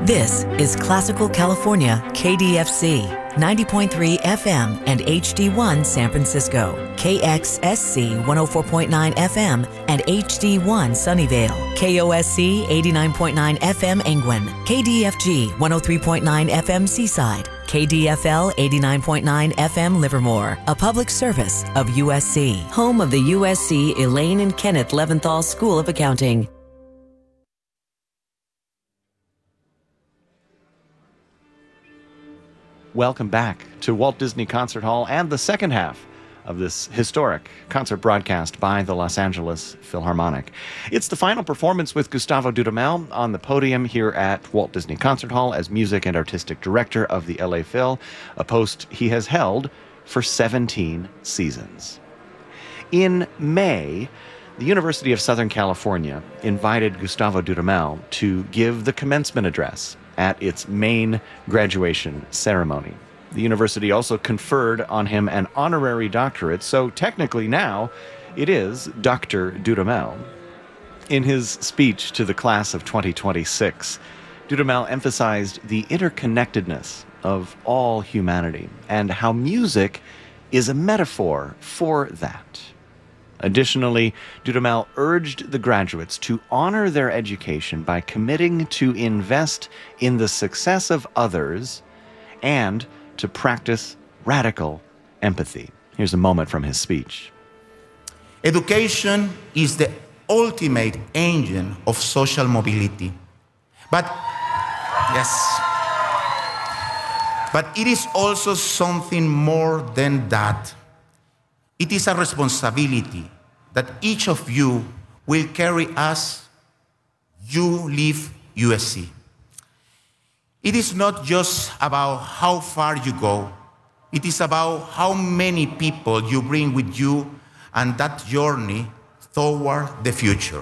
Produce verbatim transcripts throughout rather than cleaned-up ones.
This is Classical California K D F C, ninety point three F M and H D one San Francisco, K X S C one oh four point nine F M and H D one Sunnyvale, K O S C eighty-nine point nine F M Angwin, K D F G one oh three point nine F M Seaside, K D F L eighty-nine point nine F M Livermore, a public service of U S C, home of the U S C Elaine and Kenneth Leventhal School of Accounting. Welcome back to Walt Disney Concert Hall and the second half of this historic concert broadcast by the Los Angeles Philharmonic. It's the final performance with Gustavo Dudamel on the podium here at Walt Disney Concert Hall as music and artistic director of the L A Phil, a post he has held for seventeen seasons. In May, the University of Southern California invited Gustavo Dudamel to give the commencement address at its main graduation ceremony. The university also conferred on him an honorary doctorate, so technically now it is Doctor Dudamel. In his speech to the class of twenty twenty-six, Dudamel emphasized the interconnectedness of all humanity and how music is a metaphor for that. Additionally, Dudamel urged the graduates to honor their education by committing to invest in the success of others and to practice radical empathy. Here's a moment from his speech. Education is the ultimate engine of social mobility. But, yes, but it is also something more than that. It is a responsibility that each of you will carry as you leave U S C. It is not just about how far you go. It is about how many people you bring with you and that journey toward the future.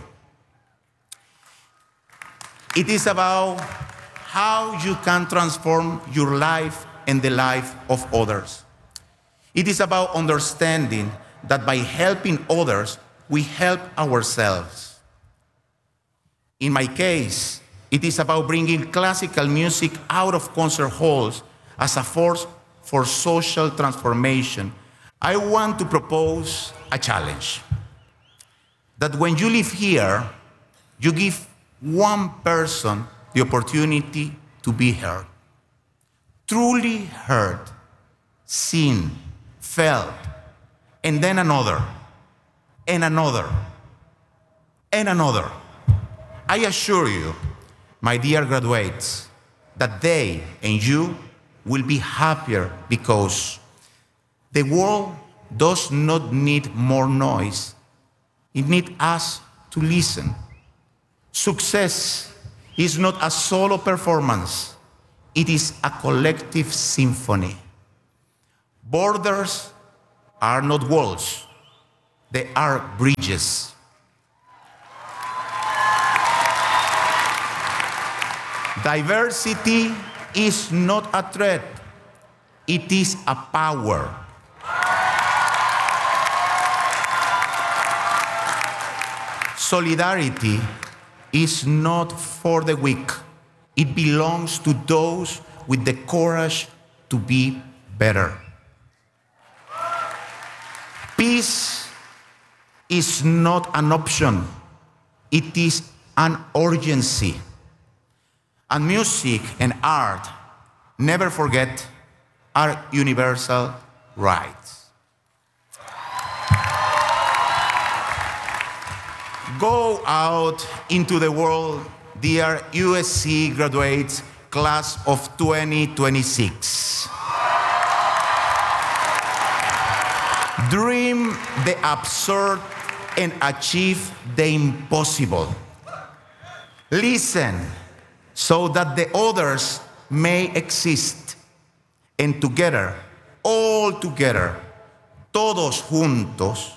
It is about how you can transform your life and the life of others. It is about understanding that by helping others, we help ourselves. In my case, it is about bringing classical music out of concert halls as a force for social transformation. I want to propose a challenge. That when you live here, you give one person the opportunity to be heard. Truly heard, seen, felt, and then another, and another, and another. I assure you, my dear graduates, that they and you will be happier because the world does not need more noise. It needs us to listen. Success is not a solo performance. It is a collective symphony. Borders are not walls. They are bridges. Diversity is not a threat. It is a power. Solidarity is not for the weak. It belongs to those with the courage to be better. Peace is not an option. It is an urgency. And music and art, never forget, are universal rights. Go out into the world, dear U S C graduates, class of twenty twenty-six. Dream the absurd and achieve the impossible. Listen so that the others may exist. And together, all together, todos juntos,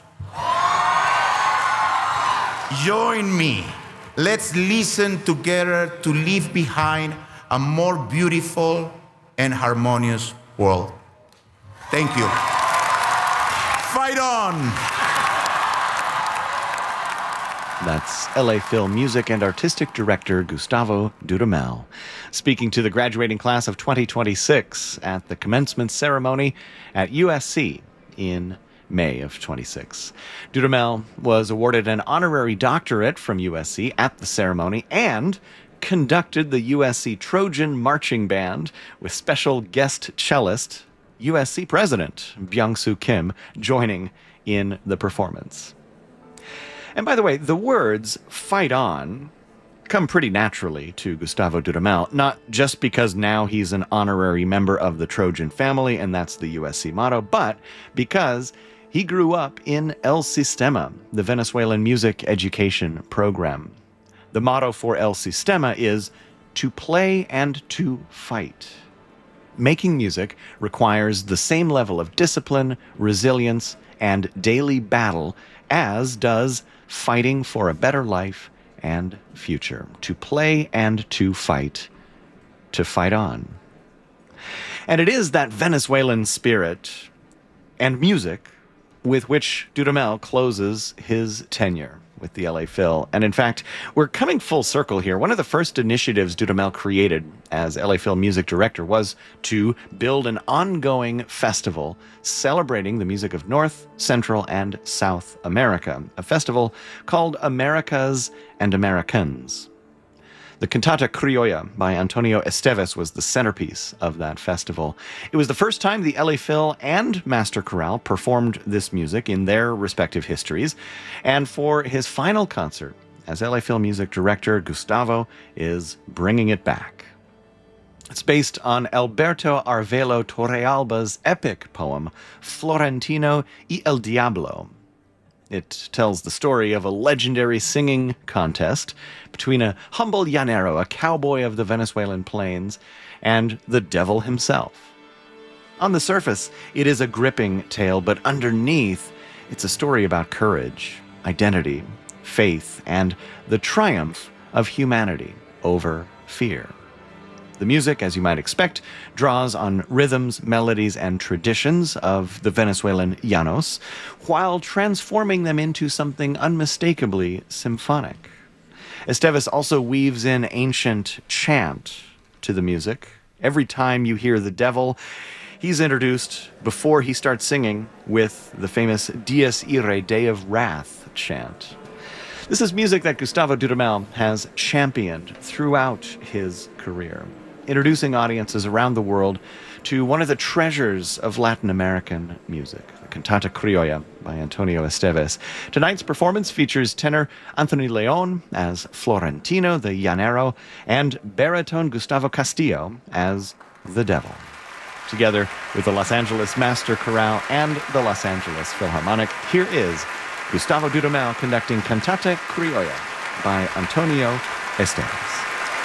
join me. Let's listen together to leave behind a more beautiful and harmonious world. Thank you. Fight on! That's L A Phil Music and Artistic Director Gustavo Dudamel speaking to the graduating class of twenty twenty-six at the commencement ceremony at U S C in May of twenty-six. Dudamel was awarded an honorary doctorate from U S C at the ceremony and conducted the U S C Trojan Marching Band with special guest cellist, U S C President Byung-Soo Kim, joining in the performance. And by the way, the words "fight on" come pretty naturally to Gustavo Dudamel, not just because now he's an honorary member of the Trojan family and that's the U S C motto, but because he grew up in El Sistema, the Venezuelan music education program. The motto for El Sistema is to play and to fight. Making music requires the same level of discipline, resilience, and daily battle as does fighting for a better life and future. To play and to fight, to fight on. And it is that Venezuelan spirit and music with which Dudamel closes his tenure with the L A Phil. And in fact, we're coming full circle here. One of the first initiatives Dudamel created as L A Phil music director was to build an ongoing festival celebrating the music of North, Central, and South America, a festival called Americas and Americans. The Cantata Criolla by Antonio Esteves was the centerpiece of that festival. It was the first time the L A Phil and Master Chorale performed this music in their respective histories, and for his final concert as L A Phil music director, Gustavo is bringing it back. It's based on Alberto Arvelo Torrealba's epic poem, Florentino y el Diablo. It tells the story of a legendary singing contest between a humble llanero, a cowboy of the Venezuelan plains, and the devil himself. On the surface, it is a gripping tale, but underneath, it's a story about courage, identity, faith, and the triumph of humanity over fear. The music, as you might expect, draws on rhythms, melodies, and traditions of the Venezuelan llanos, while transforming them into something unmistakably symphonic. Esteves also weaves in ancient chant to the music. Every time you hear the devil, he's introduced before he starts singing with the famous Dies Irae, Day of Wrath chant. This is music that Gustavo Dudamel has championed throughout his career, introducing audiences around the world to one of the treasures of Latin American music, the Cantata Criolla by Antonio Esteves. Tonight's performance features tenor Anthony Leon as Florentino, the llanero, and baritone Gustavo Castillo as the devil. Together with the Los Angeles Master Chorale and the Los Angeles Philharmonic, here is Gustavo Dudamel conducting Cantata Criolla by Antonio Esteves.